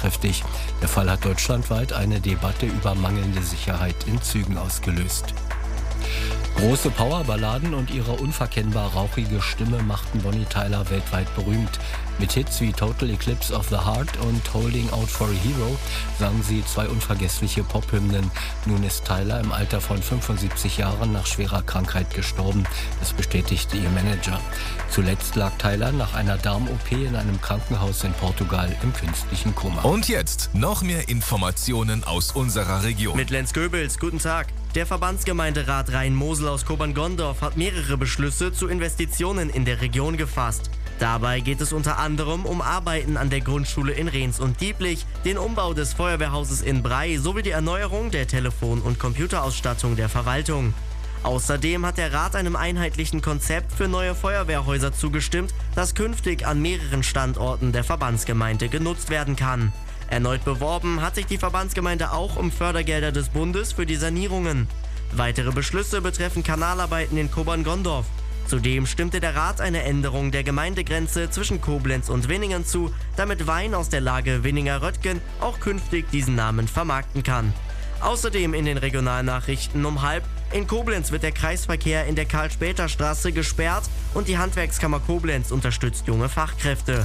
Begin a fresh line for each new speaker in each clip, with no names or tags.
rechtskräftig. Der Fall hat deutschlandweit eine Debatte über mangelnde Sicherheit in Zügen ausgelöst. Große Powerballaden und ihre unverkennbar rauchige Stimme machten Bonnie Tyler weltweit berühmt. Mit Hits wie Total Eclipse of the Heart und Holding Out for a Hero sang sie 2 unvergessliche Pop-Hymnen. Nun ist Tyler im Alter von 75 Jahren nach schwerer Krankheit gestorben. Das bestätigte ihr Manager. Zuletzt lag Tyler nach einer Darm-OP in einem Krankenhaus in Portugal im künstlichen Koma.
Und jetzt noch mehr Informationen aus unserer Region.
Mit Lenz Goebels, guten Tag. Der Verbandsgemeinderat Rhein-Mosel aus Kobern-Gondorf hat mehrere Beschlüsse zu Investitionen in der Region gefasst. Dabei geht es unter anderem um Arbeiten an der Grundschule in Rehns und Dieblich, den Umbau des Feuerwehrhauses in Brey sowie die Erneuerung der Telefon- und Computerausstattung der Verwaltung. Außerdem hat der Rat einem einheitlichen Konzept für neue Feuerwehrhäuser zugestimmt, das künftig an mehreren Standorten der Verbandsgemeinde genutzt werden kann. Erneut beworben hat sich die Verbandsgemeinde auch um Fördergelder des Bundes für die Sanierungen. Weitere Beschlüsse betreffen Kanalarbeiten in Kobern-Gondorf. Zudem stimmte der Rat eine Änderung der Gemeindegrenze zwischen Koblenz und Winningen zu, damit Wein aus der Lage Winninger-Röttgen auch künftig diesen Namen vermarkten kann. Außerdem in den Regionalnachrichten um 12:30: In Koblenz wird der Kreisverkehr in der Karl-Später-Straße gesperrt und die Handwerkskammer Koblenz unterstützt junge Fachkräfte.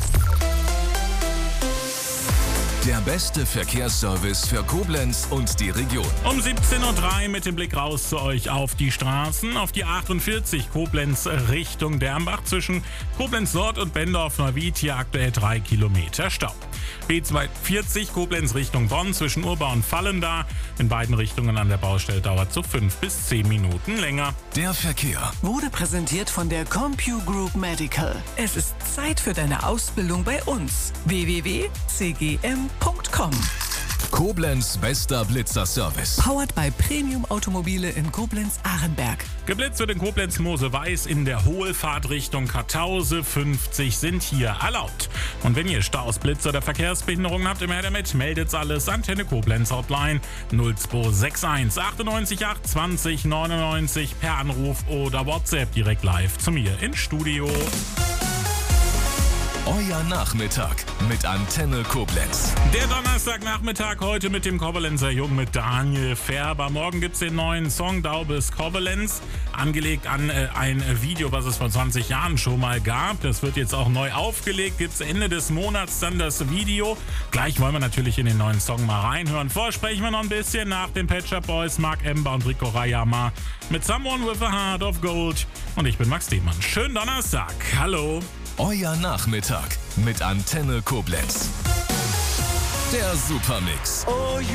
Der beste Verkehrsservice für Koblenz und die Region.
Um 17:03 Uhr mit dem Blick raus zu euch auf die Straßen. Auf die 48 Koblenz Richtung Dernbach zwischen Koblenz Nord und Bendorf-Neuwied. Hier aktuell 3 Kilometer Stau. B240 Koblenz Richtung Bonn zwischen Urba und Vallendar. In beiden Richtungen an der Baustelle dauert so 5 bis 10 Minuten länger.
Der Verkehr
wurde präsentiert von der CompuGroup Medical. Es ist Zeit für deine Ausbildung bei uns. www.cgm.com.
Koblenz bester Blitzer-Service.
Powered by Premium Automobile in Koblenz-Ahrenberg.
Geblitzt wird in Koblenz-Mosel-Weiß in der Hohlfahrt Richtung Kartause. 50 sind hier erlaubt. Und wenn ihr Staus, Blitz oder Verkehrsbehinderungen habt, immer her damit, meldet's alles. Antenne Koblenz Hotline 0261 98 8 20 99 per Anruf oder WhatsApp direkt live zu mir ins Studio.
Euer Nachmittag mit Antenne Koblenz.
Der Donnerstagnachmittag heute mit dem Koblenzer Jung mit Daniel Färber. Morgen gibt's den neuen Song Daubes Koblenz, angelegt an ein Video, was es vor 20 Jahren schon mal gab. Das wird jetzt auch neu aufgelegt, gibt's Ende des Monats dann das Video. Gleich wollen wir natürlich in den neuen Song mal reinhören. Vorsprechen wir noch ein bisschen nach den Pet Shop Boys, Mark Ember und Rico Rayama mit Someone with a Heart of Gold. Und ich bin Max Demann. Schönen Donnerstag. Hallo.
Euer Nachmittag mit Antenne Koblenz. Der Supermix.